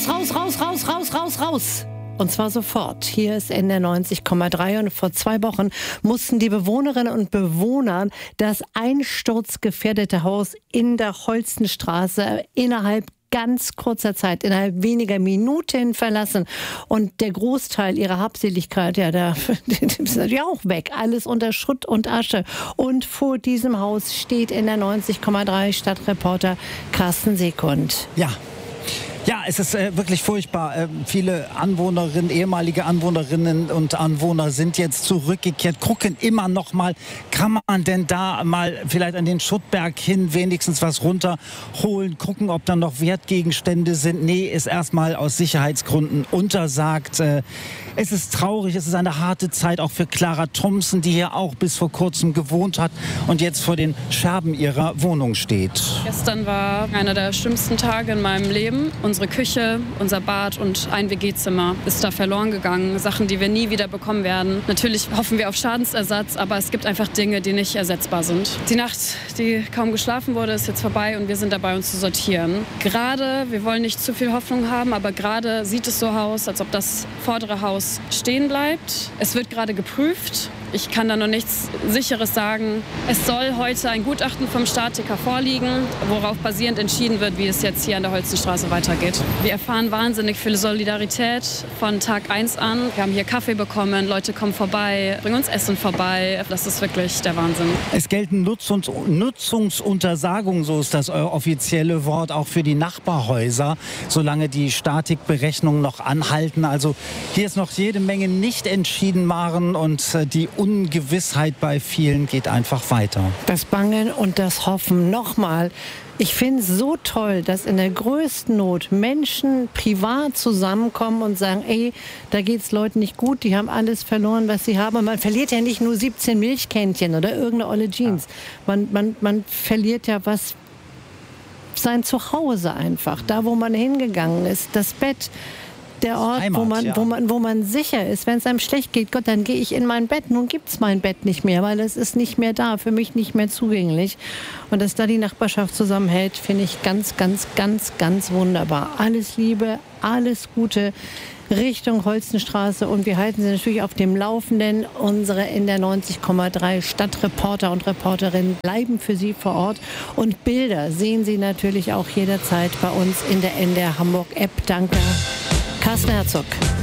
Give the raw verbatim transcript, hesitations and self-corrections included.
raus, raus, raus, raus, raus, raus, raus. Und zwar sofort. Hier ist N D R neunzig Komma drei und vor zwei Wochen mussten die Bewohnerinnen und Bewohner das einsturzgefährdete Haus in der Holstenstraße innerhalb ganz kurzer Zeit, innerhalb weniger Minuten verlassen. Und der Großteil ihrer Habseligkeit, ja, der ist natürlich auch weg. Alles unter Schutt und Asche. Und vor diesem Haus steht N D R neunzig Komma drei Stadtreporter Carsten Sekund. Ja. Ja, es ist äh, wirklich furchtbar. Äh, viele Anwohnerinnen, ehemalige Anwohnerinnen und Anwohner sind jetzt zurückgekehrt, gucken immer noch mal, kann man denn da mal vielleicht an den Schuttberg hin wenigstens was runterholen, gucken, ob da noch Wertgegenstände sind. Nee, ist erstmal aus Sicherheitsgründen untersagt. Äh, es ist traurig, es ist eine harte Zeit auch für Clara Thompson, die hier auch bis vor kurzem gewohnt hat und jetzt vor den Scherben ihrer Wohnung steht. Gestern war einer der schlimmsten Tage in meinem Leben. Unsere Küche, unser Bad und ein W G-Zimmer ist da verloren gegangen. Sachen, die wir nie wieder bekommen werden. Natürlich hoffen wir auf Schadensersatz, aber es gibt einfach Dinge, die nicht ersetzbar sind. Die Nacht, die kaum geschlafen wurde, ist jetzt vorbei und wir sind dabei, uns zu sortieren. Gerade, wir wollen nicht zu viel Hoffnung haben, aber gerade sieht es so aus, als ob das vordere Haus stehen bleibt. Es wird gerade geprüft. Ich kann da noch nichts Sicheres sagen. Es soll heute ein Gutachten vom Statiker vorliegen, worauf basierend entschieden wird, wie es jetzt hier an der Holstenstraße weitergeht. Wir erfahren wahnsinnig viel Solidarität von Tag eins an. Wir haben hier Kaffee bekommen, Leute kommen vorbei, bringen uns Essen vorbei. Das ist wirklich der Wahnsinn. Es gelten Nutzungs Nutzungsuntersagungen, so ist das offizielle Wort, auch für die Nachbarhäuser, solange die Statikberechnungen noch anhalten. Also hier ist noch jede Menge nicht entschieden, Maren, und die Ungewissheit bei vielen geht einfach weiter. Das Bangen und das Hoffen. Nochmal, ich finde es so toll, dass in der größten Not Menschen privat zusammenkommen und sagen, ey, da geht es Leuten nicht gut, die haben alles verloren, was sie haben. Und man verliert ja nicht nur siebzehn Milchkännchen oder irgendeine olle Jeans. Ja. Man, man, man verliert ja was, sein Zuhause einfach, da wo man hingegangen ist, das Bett. Der Ort, Heimat, wo, man, ja. wo, man, wo man sicher ist. Wenn es einem schlecht geht, Gott, dann gehe ich in mein Bett. Nun gibt es mein Bett nicht mehr, weil es ist nicht mehr da, für mich nicht mehr zugänglich. Und dass da die Nachbarschaft zusammenhält, finde ich ganz, ganz, ganz, ganz wunderbar. Alles Liebe, alles Gute Richtung Holstenstraße. Und wir halten Sie natürlich auf dem Laufenden. Unsere N D R neunzig Komma drei Stadtreporter und Reporterinnen bleiben für Sie vor Ort. Und Bilder sehen Sie natürlich auch jederzeit bei uns in der N D R Hamburg App. Danke. Carsten Herzog.